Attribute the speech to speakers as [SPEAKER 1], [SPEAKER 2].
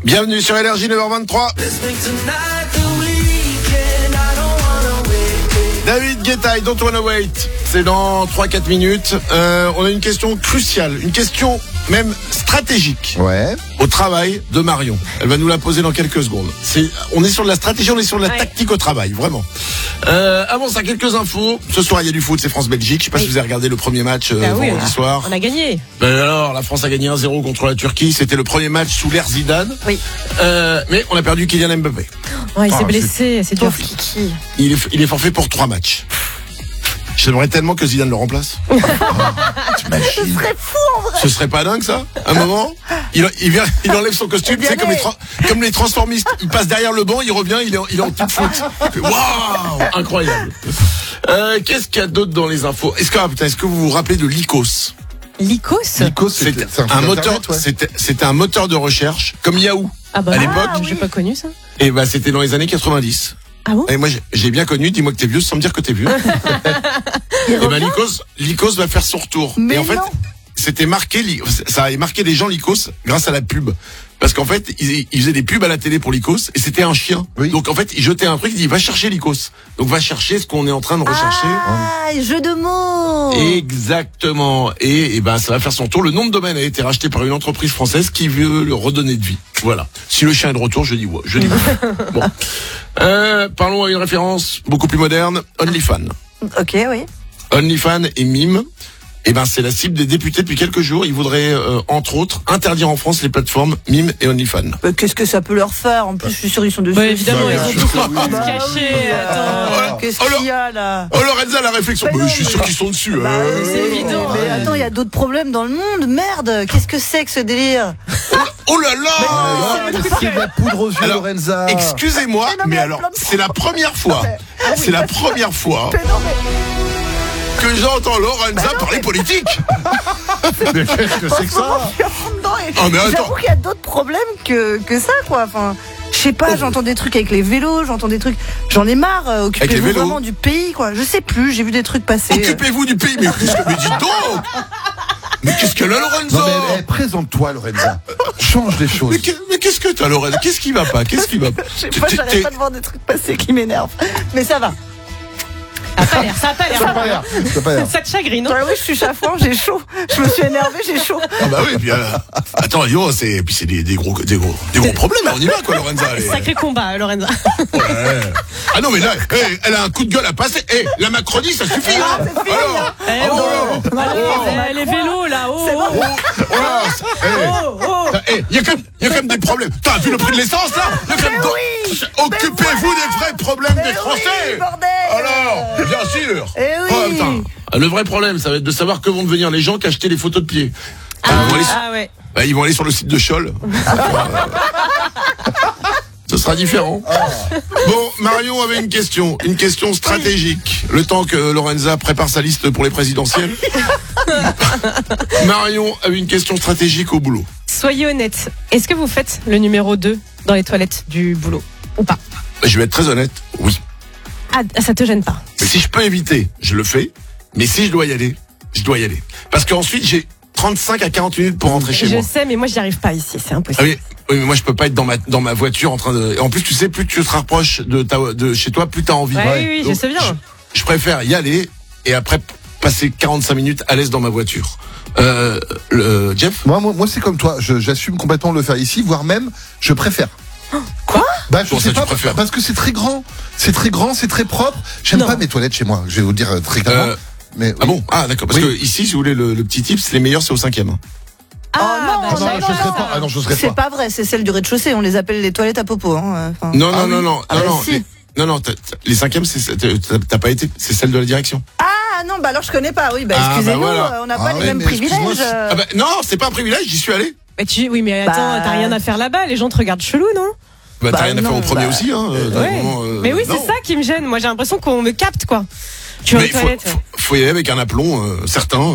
[SPEAKER 1] Bienvenue sur LRJ 9h23. David Guetta, Don't Wanna Wait. C'est dans 3-4 minutes. On a une question cruciale, une question même stratégique.
[SPEAKER 2] Ouais.
[SPEAKER 1] Au travail de Marion. Elle va nous la poser dans quelques secondes. On est sur de la stratégie, on est sur de la tactique au travail, vraiment. Avant ça, quelques infos. Ce soir, il y a du foot, c'est France-Belgique. Je sais pas si vous avez regardé le premier match vendredi soir.
[SPEAKER 3] On a gagné.
[SPEAKER 1] Alors, la France a gagné 1-0 contre la Turquie. C'était le premier match sous l'ère Zidane.
[SPEAKER 3] Oui.
[SPEAKER 1] Mais on a perdu Kylian Mbappé.
[SPEAKER 3] Il s'est blessé, c'est dur.
[SPEAKER 1] Il est forfait pour 3 matchs. J'aimerais tellement que Zidane le remplace.
[SPEAKER 2] Ce serait
[SPEAKER 4] fou en vrai.
[SPEAKER 1] Ce serait pas dingue ça? Un moment, il enlève son costume, tu sais, comme les transformistes. Il passe derrière le banc, il revient, il est en toute foot. Waouh, incroyable. Qu'est-ce qu'il y a d'autre dans les infos? Est-ce que vous vous rappelez de Lycos?
[SPEAKER 2] Lycos, c'était
[SPEAKER 1] un moteur. C'était un moteur de recherche comme Yahoo à l'époque.
[SPEAKER 3] J'ai pas connu ça.
[SPEAKER 1] Et c'était dans les années 90.
[SPEAKER 3] Ah bon?
[SPEAKER 1] Et moi j'ai bien connu, dis-moi que t'es vieux sans me dire que t'es vieux. Et Lycos va faire son retour.
[SPEAKER 4] Mais
[SPEAKER 1] et en fait,
[SPEAKER 4] non.
[SPEAKER 1] c'était marqué, ça avait marqué les gens Lycos grâce à la pub. Parce qu'en fait, ils faisaient des pubs à la télé pour Lycos et c'était un chien. Oui. Donc en fait, il jetait un truc, il dit va chercher Lycos. Donc va chercher ce qu'on est en train de rechercher.
[SPEAKER 4] Ah, jeu de mots.
[SPEAKER 1] Exactement. Et ça va faire son tour. Le nom de domaine a été racheté par une entreprise française qui veut le redonner de vie. Voilà. Si le chien est de retour, je dis ouais. Bon. Parlons à une référence beaucoup plus moderne. OnlyFans.
[SPEAKER 4] Ok, oui.
[SPEAKER 1] OnlyFans et Mime. C'est la cible des députés depuis quelques jours. Ils voudraient, entre autres, interdire en France les plateformes Mime et OnlyFans.
[SPEAKER 4] Qu'est-ce que ça peut leur faire? En plus, je suis sûr ils sont dessus.
[SPEAKER 3] Évidemment, ils ont tous leur compte caché.
[SPEAKER 4] Qu'est-ce qu'il y a là?
[SPEAKER 1] Oh, Lorenza, la réflexion. Je suis sûr qu'ils sont dessus.
[SPEAKER 3] C'est évident.
[SPEAKER 4] Mais attends, il y a d'autres problèmes dans le monde. Merde, qu'est-ce que c'est que ce délire?
[SPEAKER 1] Oh là là!
[SPEAKER 2] C'est de la poudre aux yeux, Lorenza.
[SPEAKER 1] Excusez-moi, mais alors, c'est la première fois. C'est la première fois que j'entends Lorenza parler politique.
[SPEAKER 2] Mais qu'est-ce que c'est que ça?
[SPEAKER 4] J'avoue qu'il y a d'autres problèmes que ça, quoi. Enfin, je sais pas, j'entends des trucs avec les vélos, j'entends des trucs. J'en ai marre, occupez-vous vraiment du pays, quoi. Je sais plus, j'ai vu des trucs passer.
[SPEAKER 1] Occupez-vous du pays, mais dites donc! Mais qu'est-ce qu'elle a, Lorenza?
[SPEAKER 2] Non, mais présente-toi, Lorenza. Change les choses.
[SPEAKER 1] Mais qu'est-ce que t'as, Lorenza? Qu'est-ce qui va pas?
[SPEAKER 4] Je sais pas, j'arrête pas de voir des trucs passer qui m'énervent. Mais ça va.
[SPEAKER 3] Ça a pas l'air. Ça te chagrine, non?
[SPEAKER 4] Oui, je suis chafouin, j'ai chaud. Je me suis énervé, j'ai chaud.
[SPEAKER 1] Ah bah oui, puis attends, c'est des gros problèmes. On y va, quoi, Lorenza.
[SPEAKER 3] Sacré combat, Lorenza.
[SPEAKER 1] Ouais. Ah non, mais là, elle a un coup de gueule à passer. La Macronie, ça suffit, hein.
[SPEAKER 3] Les vélos, là,
[SPEAKER 1] il y a quand même des problèmes. T'as vu le prix de l'essence, là? Occupez-vous des vrais problèmes des Français.
[SPEAKER 4] Oui, bordel.
[SPEAKER 1] Alors, bien sûr.
[SPEAKER 4] Oui.
[SPEAKER 1] Le vrai problème, ça va être de savoir que vont devenir les gens qui achètent les photos de pieds.
[SPEAKER 3] Ouais.
[SPEAKER 1] Ils vont aller sur le site de Scholl. Ce sera différent. Bon, Marion avait une question stratégique. Le temps que Lorenza prépare sa liste pour les présidentielles. Marion avait une question stratégique au boulot.
[SPEAKER 3] Soyez honnête, est-ce que vous faites le numéro 2 dans les toilettes du boulot ou pas?
[SPEAKER 1] Je vais être très honnête, oui.
[SPEAKER 3] Ah, ça te gêne pas?
[SPEAKER 1] Mais si je peux éviter, je le fais. Mais si je dois y aller, je dois y aller. Parce qu'ensuite, j'ai 35 à 40 minutes pour rentrer chez moi.
[SPEAKER 3] Je sais, mais moi, j'y arrive pas ici, c'est impossible.
[SPEAKER 1] Oui, mais moi, je peux pas être dans ma voiture en train de... En plus, tu sais, plus tu te rapproches de chez toi, plus t'as envie.
[SPEAKER 3] Oui,
[SPEAKER 1] donc,
[SPEAKER 3] je sais bien.
[SPEAKER 1] Je préfère y aller et après passer 45 minutes à l'aise dans ma voiture. Jeff?
[SPEAKER 2] Moi, c'est comme toi. J'assume complètement de le faire ici, voire même, je préfère.
[SPEAKER 3] Quoi?
[SPEAKER 2] Je sais pas, parce que c'est très grand. C'est très grand, c'est très propre. J'aime pas mes toilettes chez moi, je vais vous dire très clairement. Mais,
[SPEAKER 1] Ah bon? Ah d'accord, parce que ici, si vous voulez le petit tips, les meilleurs c'est au 5e.
[SPEAKER 2] Non, je serais pas.
[SPEAKER 4] C'est pas vrai, c'est celle du rez-de-chaussée. On les appelle les toilettes à popo.
[SPEAKER 1] Non.
[SPEAKER 4] Si.
[SPEAKER 1] Non, les 5e, t'as pas été, c'est celle de la direction.
[SPEAKER 4] Ah non, alors je connais pas. Oui, excusez-nous,
[SPEAKER 1] voilà.
[SPEAKER 4] on n'a pas les mêmes privilèges.
[SPEAKER 1] Non, c'est pas un privilège, j'y suis allé.
[SPEAKER 3] Mais attends, t'as rien à faire là-bas. Les gens te regardent chelou, non?
[SPEAKER 1] T'as rien à faire au premier aussi, hein.
[SPEAKER 3] Mais oui, c'est ça qui me gêne. Moi, j'ai l'impression qu'on me capte, quoi.
[SPEAKER 1] Mais faut y aller avec un aplomb certain.